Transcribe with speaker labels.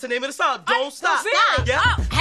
Speaker 1: the name of the song. Don't Stop.
Speaker 2: Really?
Speaker 1: Yeah.
Speaker 2: Oh.